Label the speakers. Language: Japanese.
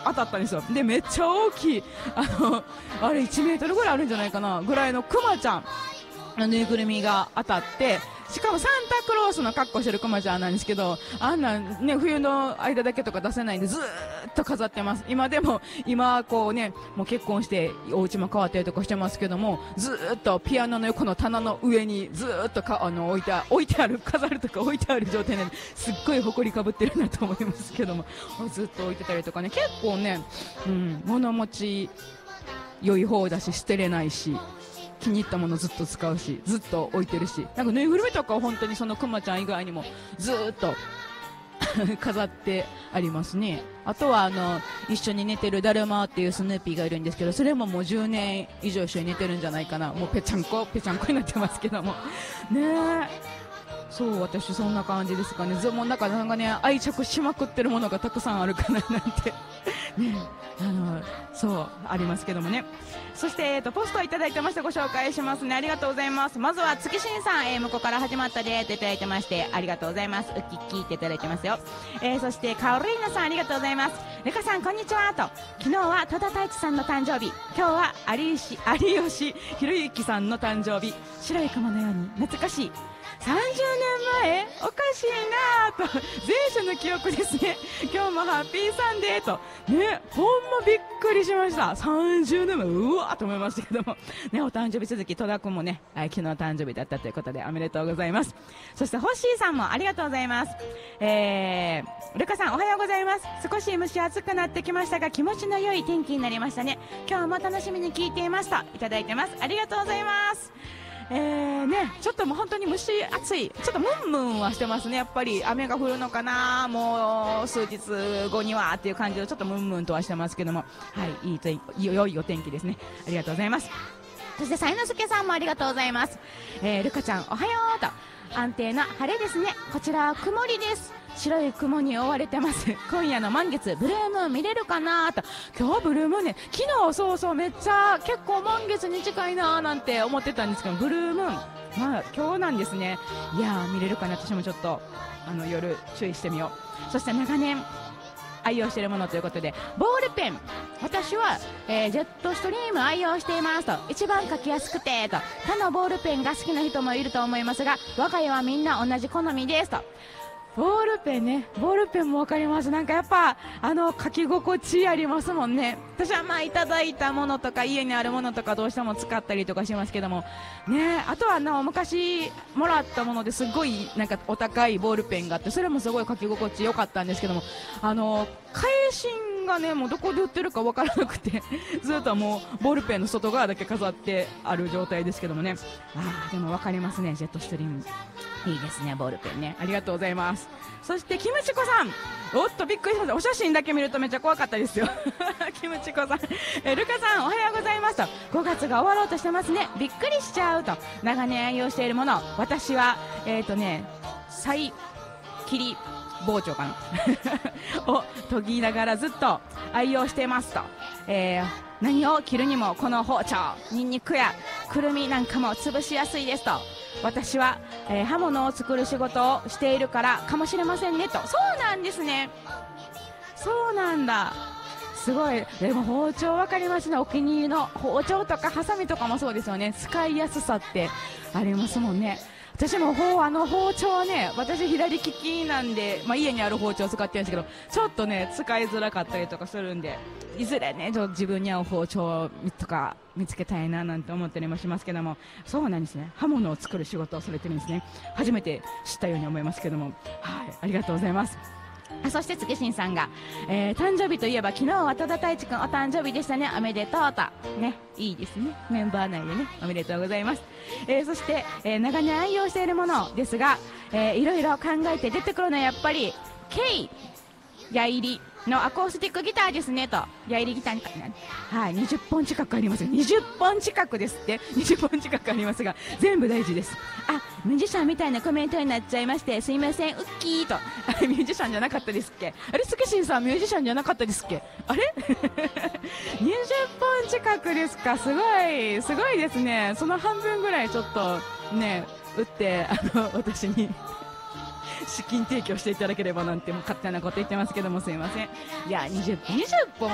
Speaker 1: 当たったんですよ。でめっちゃ大きいあれ1メートルぐらいあるんじゃないかなぐらいのクマちゃんのぬいぐるみが当たって、しかもサンタクロースの格好してるクマちゃんなんですけど、あんなね冬の間だけとか出せないんでずーっと飾ってます。今でもこうねもう結婚してお家も変わったりとかしてますけども、ずーっとピアノの横の棚の上にずーっと置いてある、飾るとか置いてある状態なんで、すっごい埃かぶってるなと思いますけども、ずっと置いてたりとかね、結構ね、物持ち良い方だし捨てれないし、気に入ったものずっと使うし、ずっと置いてるし、なんかぬいぐるみとかは本当にそのクマちゃん以外にもずっと飾ってありますね。あとは一緒に寝てるだるまっていうスヌーピーがいるんですけど、それももう10年以上一緒に寝てるんじゃないかな。もうぺちゃんこになってますけどもねえ、そう私そんな感じですかね。もうなんかね愛着しまくってるものがたくさんあるかななんてね、そうありますけどもね。そして、ポストいただいてましてご紹介しますね。ありがとうございます。まずは月新さん、向こうから始まったでといただいてまして、ありがとうございます。ウッキッキーっていただいてますよ。そしてカオリーナさん、ありがとうございます。ルカさんこんにちはと、昨日は戸田太一さんの誕生日、今日は有吉弘行さんの誕生日、白い雲のように懐かしい。30年前おかしいなぁと、前世の記憶ですね。今日もハッピーサンデーとね、ほんまびっくりしました。30年前うわーと思いましたけどもね、お誕生日続き戸田君もね、昨日誕生日だったということでおめでとうございます。そしてホッシーさんもありがとうございます。ルカさんおはようございます。少し蒸し暑くなってきましたが気持ちの良い天気になりましたね。今日も楽しみに聞いていますといただいてます。ありがとうございます。ちょっともう本当に蒸し暑い、ちょっとムンムンはしてますね。やっぱり雨が降るのかな、もう数日後にはっていう感じでちょっとムンムンとはしてますけども、はい、良いお天気ですね。ありがとうございます。そして才之助さんもありがとうございます。ルカちゃんおはようと、安定な晴れですね。こちらは曇りです。白い雲に覆われてます。今夜の満月ブルームーン見れるかなと。今日はブルームーンね、昨日そうめっちゃ結構満月に近いななんて思ってたんですけど、ブルームーンまあ今日なんですね。いやー見れるかな。私もちょっと夜注意してみよう。そして長年愛用しているものということで、ボールペン、私は、ジェットストリーム愛用していますと、一番書きやすくてと、他のボールペンが好きな人もいると思いますが、我が家はみんな同じ好みですと。ボールペンね、ボールペンも分かります。なんかやっぱ書き心地ありますもんね。私はまあいただいたものとか家にあるものとかどうしても使ったりとかしますけどもね。あとは昔もらったものですごいなんかお高いボールペンがあって、それもすごい書き心地良かったんですけども、返しがねもうどこで売ってるか分からなくてずっともうボールペンの外側だけ飾ってある状態ですけどもね。でも分かりますね、ジェットストリームいいですね、ボールペンね。ありがとうございます。そしてキムチコさん、おっとびっくりしました。お写真だけ見るとめっちゃ怖かったですよキムチコさん、ルカさんおはようございますと、5月が終わろうとしてますね、びっくりしちゃうと。長年愛用しているもの、私はサイ切り包丁かなを研ぎながらずっと愛用していますと。何を切るにもこの包丁、ニンニクやくるみなんかも潰しやすいですと。私は、刃物を作る仕事をしているからかもしれませんねと。そうなんですね、そうなんだ、すごい。でも包丁分かりますね。お気に入りの包丁とかハサミとかもそうですよね。使いやすさってありますもんね。私も包丁はね、私左利きなんで、家にある包丁を使ってるんですけど、ちょっとね使いづらかったりとかするんで、いずれねちょっと自分に合う包丁とか見つけたいななんて思ったりもしますけども。そうなんですね、刃物を作る仕事をされてるんですね。初めて知ったように思いますけども、はい、ありがとうございます。そして月新さんが、誕生日といえば昨日は戸田太一君お誕生日でしたね、おめでとうとね。いいですね、メンバー内でねおめでとうございます。そして、長年愛用しているものですが、いろいろ考えて出てくるのはやっぱり K 矢入りのアコースティックギターですねと。矢入りギターに、はい、20本近くあります。20本近くですって。20本近くありますが全部大事です。ミュージシャンみたいなコメントになっちゃいましてすいません、ウッキーと。ミュージシャンじゃなかったですっけ。あれ、スケシンさんミュージシャンじゃなかったですっけ。あれ20本近くですか。すごいですね。その半分ぐらいちょっとね打って私に資金提供していただければなんてもう勝手なこと言ってますけども、すいません。いや20本